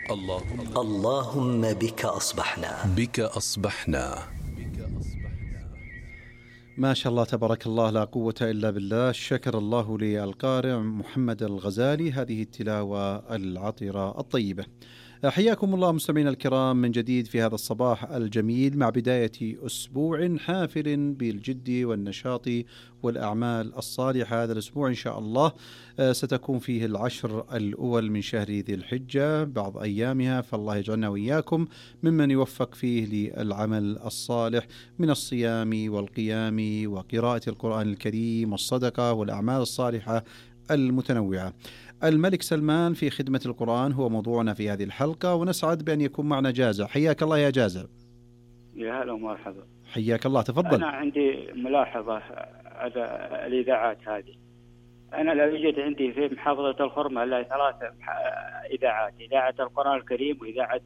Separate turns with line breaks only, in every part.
اللهم بك أصبحنا.
ما شاء الله تبارك الله، لا قوة إلا بالله. شكر الله للقارئ محمد الغزالي هذه التلاوة العطرة الطيبة. حياكم الله مستمعينا الكرام من جديد في هذا الصباح الجميل، مع بداية أسبوع حافل بالجد والنشاط والأعمال الصالحة. هذا الأسبوع إن شاء الله ستكون فيه العشر الأول من شهر ذي الحجة بعض أيامها، فالله يجعلنا وإياكم ممن يوفق فيه للعمل الصالح من الصيام والقيام وقراءة القرآن الكريم والصدقة والأعمال الصالحة المتنوعة. الملك سلمان في خدمة القرآن هو موضوعنا في هذه الحلقة، ونسعد بأن يكون معنا جازع. حياك الله يا جازع.
يا هلا ومرحبا.
حياك الله، تفضل.
أنا عندي ملاحظة على الإذاعات هذه. أنا لا يوجد عندي في محافظة الخرمة إلا 3 إذاعات: إذاعة القرآن الكريم، وإذاعة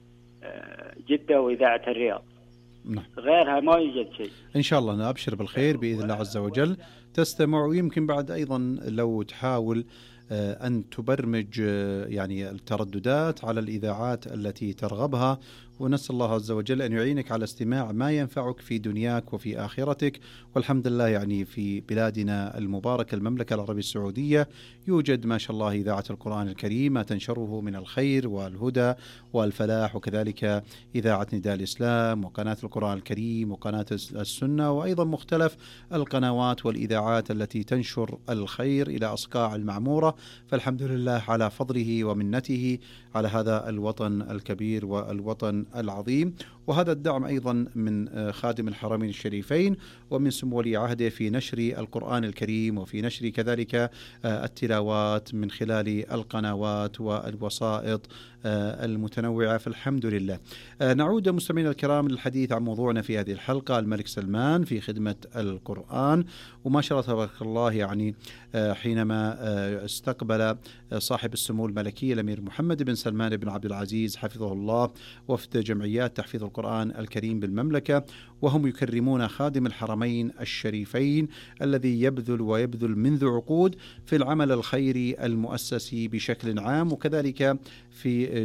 جدة، وإذاعة الرياض.
نعم.
غيرها ما يوجد شيء.
إن شاء الله نأبشر بالخير بإذن الله عز وجل. تستمع، ويمكن بعد أيضا لو تحاول أن تبرمج يعني الترددات على الإذاعات التي ترغبها، ونسأل الله عز وجل أن يعينك على استماع ما ينفعك في دنياك وفي آخرتك. والحمد لله يعني في بلادنا المباركة المملكة العربية السعودية يوجد ما شاء الله إذاعة القرآن الكريم ما تنشره من الخير والهدى والفلاح، وكذلك إذاعة نداء الإسلام وقناة القرآن الكريم وقناة السنة، وأيضا مختلف القنوات والإذاعات التي تنشر الخير إلى أصقاع المعمورة. فالحمد لله على فضله ومنته على هذا الوطن الكبير والوطن العظيم. وهذا الدعم أيضا من خادم الحرمين الشريفين ومن سمو ولي عهده في نشر القرآن الكريم وفي نشر كذلك التلاوات من خلال القنوات والوسائط المتنوعة. فالحمد لله. نعود مستمعينا الكرام للحديث عن موضوعنا في هذه الحلقة: الملك سلمان في خدمة القرآن. وما شاء الله تبارك الله، يعني حينما استقبل صاحب السمو الملكي الأمير محمد بن سلمان بن عبد العزيز حفظه الله وفد جمعيات تحفيظ القرآن الكريم بالمملكة، وهم يكرمون خادم الحرمين الشريفين الذي يبذل منذ عقود في العمل الخيري المؤسسي بشكل عام، وكذلك في